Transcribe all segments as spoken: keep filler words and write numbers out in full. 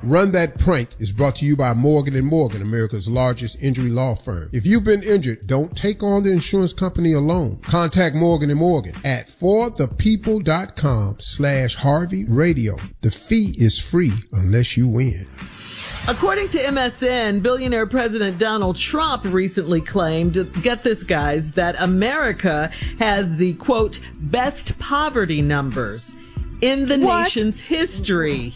Run That Prank is brought to you by Morgan and Morgan, America's largest injury law firm. If you've been injured, don't take on the insurance company alone. Contact Morgan and Morgan at forthepeople.com slash Harvey Radio. The fee is free unless you win. According to M S N, billionaire President Donald Trump recently claimed, get this guys, that America has the, quote, best poverty numbers in the what? nation's history.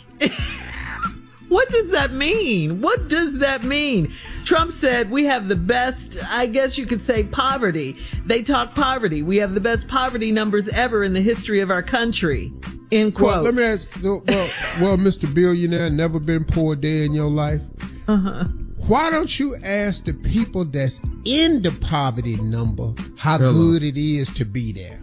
What does that mean? What does that mean? Trump said we have the best, I guess you could say, poverty. They talk poverty. We have the best poverty numbers ever in the history of our country. End quote. Well, let me ask, well, well, Mister Billionaire, never been poor a day in your life. Uh-huh. Why don't you ask the people that's in the poverty number how Hello. good it is to be there?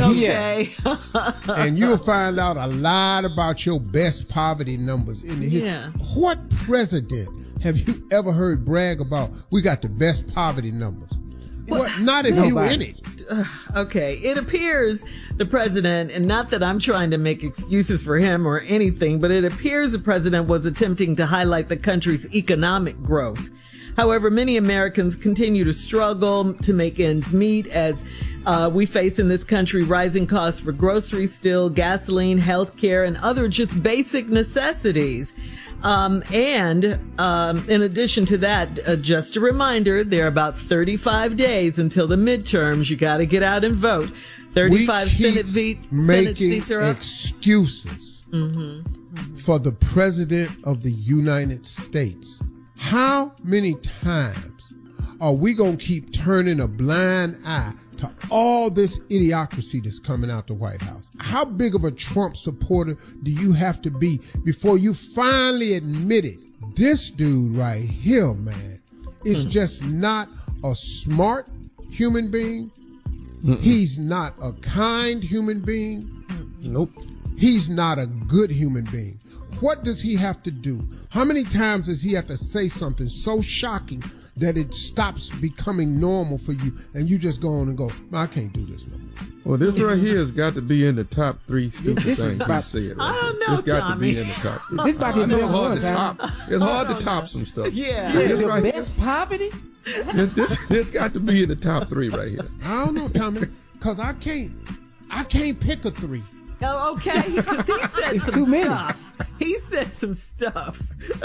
Okay. And you'll find out a lot about your best poverty numbers in the history. Yeah. What president have you ever heard brag about, we got the best poverty numbers? Well, what? Not if you in it. Uh, okay. It appears the president, and not that I'm trying to make excuses for him or anything, but it appears the president was attempting to highlight the country's economic growth. However, many Americans continue to struggle to make ends meet as uh, we face in this country rising costs for groceries still, gasoline, healthcare, and other just basic necessities. Um, and um, in addition to that, uh, just a reminder, there are about thirty-five days until the midterms. You got to get out and vote. thirty-five Senate, ve- Senate seats are up. Excuses mm-hmm. Mm-hmm. for the president of the United States. How many times are we going to keep turning a blind eye to all this idiocracy that's coming out the White House? How big of a Trump supporter do you have to be before you finally admit it? This dude right here, man, is mm. just not a smart human being. Mm-mm. He's not a kind human being. Nope. He's not a good human being. What does he have to do? How many times does he have to say something so shocking that it stops becoming normal for you and you just go on and go, I can't do this no more? Well, this right here has got to be in the top three stupid this things about, he said. Right I don't here. know, It's got Tommy. to be in the top three. This about his I know best hard one, to top. It's hard to top some stuff. Yeah. yeah this the right best here, poverty? This, this, this got to be in the top three right here. I don't know, Tommy, because I can't, I can't pick a three. Oh, okay, because he said it's some too many. stuff. He said some stuff.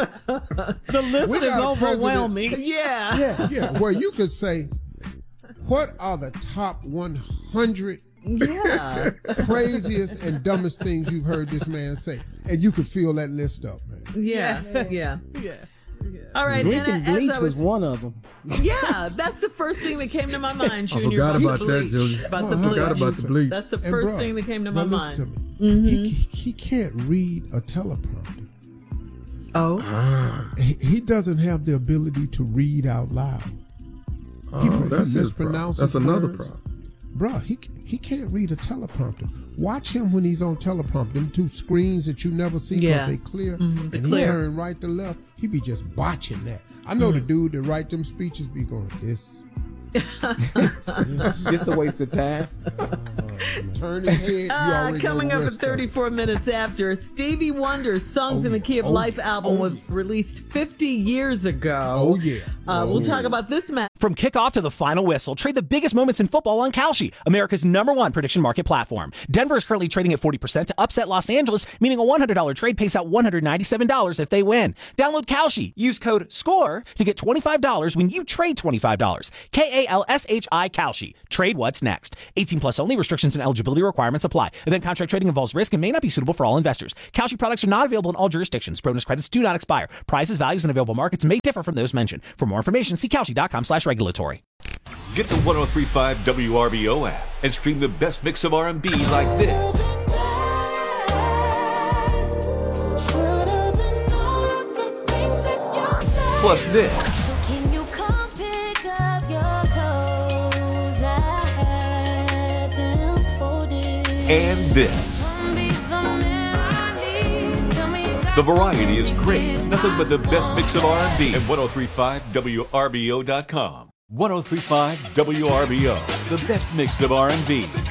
The list We is got a overwhelming. Yeah. Yeah. Yeah, where you could say, what are the top one hundred Yeah. craziest and dumbest things you've heard this man say? And you could fill that list up, man. Yeah. Yes. Yeah. Yeah. Yeah. All right. Drinking and, uh, bleach as I was one of them. Yeah, that's the first thing that came to my mind, I Junior. forgot about about the that, bleach. Josie. About the I bleach. forgot about the bleach. That's the And first bruh, thing that came to my bruh, mind. listen to me. Mm-hmm. He, he can't read a teleprompter. Oh. Ah. He, he doesn't have the ability to read out loud. Oh, he, that's he his problem. mispronounces That's another words. problem. Bruh, he he can't read a teleprompter. Watch him when he's on teleprompter. Them two screens that you never see because Yeah. they clear. Mm-hmm, and clear. he turn right to left. He be just botching that. I know mm-hmm. the dude that write them speeches be going, this. It's a waste of time. Turn his head. You Uh, already coming know up the at rest of it. thirty-four minutes after, Stevie Wonder's Songs Oh, in the yeah. Key of Oh, Life yeah. album Oh, was yeah. released fifty years ago. Oh, yeah. Uh, Oh, we'll yeah. talk about this match. From kickoff to the final whistle, trade the biggest moments in football on Kalshi, America's number one prediction market platform. Denver is currently trading at forty percent to upset Los Angeles, meaning a one hundred dollars trade pays out one hundred ninety-seven dollars if they win. Download Kalshi. Use code SCORE to get twenty-five dollars when you trade twenty-five dollars. K A L S H I Kalshi. Trade what's next. eighteen plus only. Restrictions and eligibility requirements apply. Event contract trading involves risk and may not be suitable for all investors. Kalshi products are not available in all jurisdictions. Bonus credits do not expire. Prices, values, and available markets may differ from those mentioned. For more information, see Kalshi.com slash regulatory. Get the one oh three point five W R B O app and stream the best mix of R and B like this. Plus this. Can you come pick up your clothes? I had them folded. And this. The variety is great. Nothing but the best mix of R and B at ten thirty-five W R B O dot com. ten thirty-five W R B O, the best mix of R and B.